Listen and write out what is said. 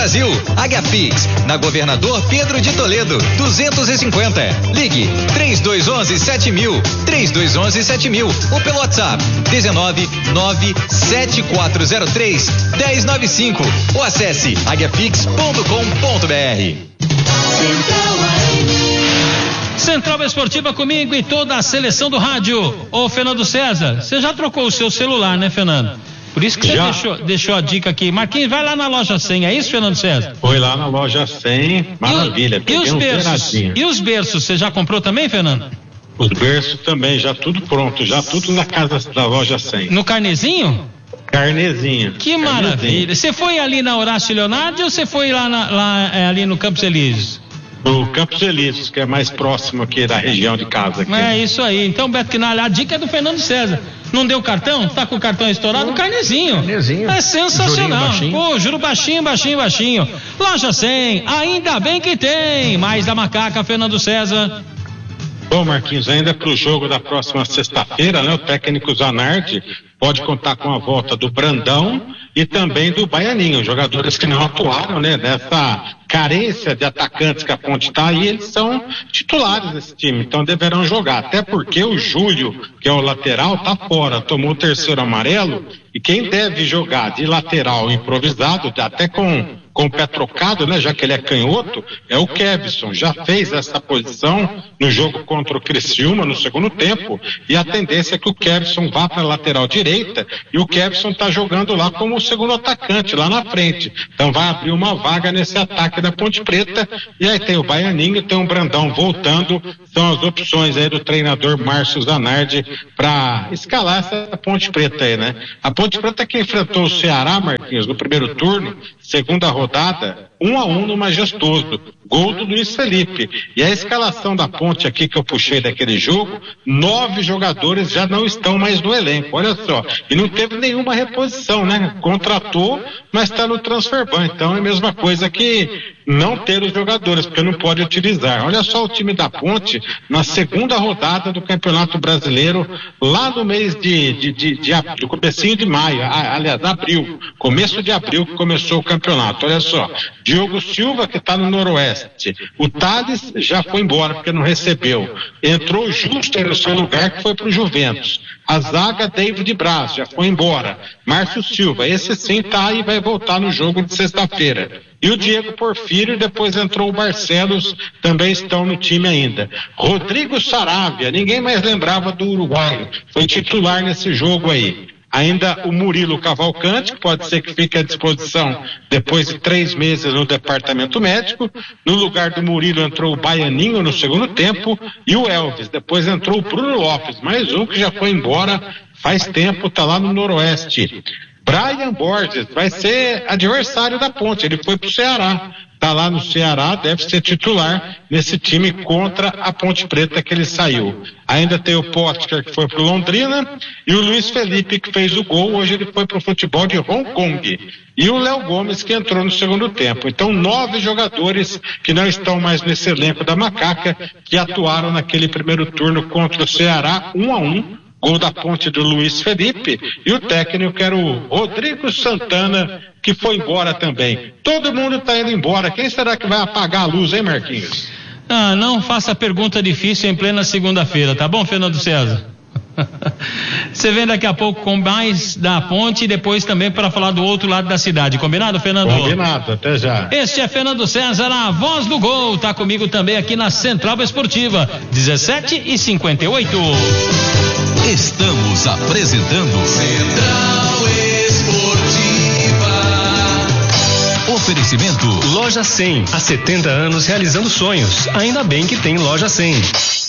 Brasil. Agapix, na Governador Pedro de Toledo, 250. Ligue 3211-7000, 3211-7000 ou pelo WhatsApp 1997403-1095 ou acesse agapix.com.br. Central Esportiva comigo e toda a seleção do rádio. Ô Fernando César, você já trocou o seu celular, né, Fernando? Por isso que você deixou a dica aqui. Marquinhos, vai lá na loja 100, é isso, Fernando César? Foi lá na loja 100, maravilha. E os berços, você já comprou também, Fernando? Os berços também, já tudo pronto, já tudo na casa da loja 100. No carnezinho? Carnezinho. Que maravilha. Você foi ali na Horácio Leonardo ou você foi ali no Campos Elíseos? No Campos Elíseos, que é mais próximo aqui da região de casa. Aqui. É isso aí. Então, Beto Quinalha, a dica é do Fernando César. Não deu cartão? Tá com o cartão estourado? Carnezinho. É sensacional. Pô, juro baixinho. Loja 100, ainda bem que tem. Mais da Macaca, Fernando César. Bom, Marquinhos, ainda para o jogo da próxima sexta-feira, né? O técnico Zanardi pode contar com a volta do Brandão e também do Baianinho, jogadores que não atuaram, né? Nessa carência de atacantes que a Ponte está aí, eles são titulares desse time, então deverão jogar, até porque o Júlio, que é o lateral, tá fora, tomou o terceiro amarelo, e quem deve jogar de lateral improvisado, até com o pé trocado, né, já que ele é canhoto, é o Kevson. Já fez essa posição no jogo contra o Criciúma no segundo tempo, e a tendência é que o Kevson vá para a lateral direita, e o Kevson está jogando lá como o segundo atacante, lá na frente. Então vai abrir uma vaga nesse ataque da Ponte Preta, e aí tem o Baianinho, tem o Brandão voltando, são as opções aí do treinador Márcio Zanardi para escalar essa Ponte Preta aí, né? A Ponte Preta que enfrentou o Ceará, Marquinhos, no primeiro turno, segunda rodada, 1-1 no Majestoso, gol do Luiz Felipe. E a escalação da Ponte aqui que eu puxei daquele jogo, 9 jogadores já não estão mais no elenco, olha só, e não teve nenhuma reposição, né? Contratou, mas está no transfer ban, então é a mesma coisa que não ter os jogadores, porque não pode utilizar. Olha só o time da Ponte na segunda rodada do Campeonato Brasileiro, lá no mês do comecinho de maio, aliás, abril, começo de abril que começou o campeonato. Olha só, Diogo Silva, que está no Noroeste, o Thales já foi embora porque não recebeu, entrou o Justo no seu lugar, que foi para o Juventus. A zaga, David Braz, já foi embora. Márcio Silva, esse sim tá e vai voltar no jogo de sexta-feira. E o Diego Porfírio, depois entrou o Barcelos, também estão no time ainda. Rodrigo Saravia, ninguém mais lembrava do uruguaio, foi titular nesse jogo aí. Ainda o Murilo Cavalcante, que pode ser que fique à disposição depois de 3 meses no departamento médico. No lugar do Murilo entrou o Baianinho no segundo tempo e o Elvis. Depois entrou o Bruno Lopes, mais um que já foi embora faz tempo, tá lá no Noroeste. Brian Borges vai ser adversário da Ponte, ele foi pro Ceará, tá lá no Ceará, deve ser titular nesse time contra a Ponte Preta que ele saiu. Ainda tem o Potker que foi pro Londrina e o Luiz Felipe que fez o gol, hoje ele foi pro futebol de Hong Kong. E o Léo Gomes que entrou no segundo tempo. Então 9 jogadores que não estão mais nesse elenco da Macaca, que atuaram naquele primeiro turno contra o Ceará, 1-1. Gol da Ponte do Luiz Felipe, e o técnico era o Rodrigo Santana, que foi embora também. Todo mundo está indo embora. Quem será que vai apagar a luz, hein, Marquinhos? Não faça pergunta difícil em plena segunda-feira, tá bom, Fernando César? Você vem daqui a pouco com mais da Ponte e depois também para falar do outro lado da cidade. Combinado, Fernando? Combinado, até já. Este é Fernando César, a voz do gol. Tá comigo também aqui na Central Esportiva, 17h58. Estamos apresentando Central Esportiva. Oferecimento Loja 100, há 70 anos realizando sonhos. Ainda bem que tem Loja 100.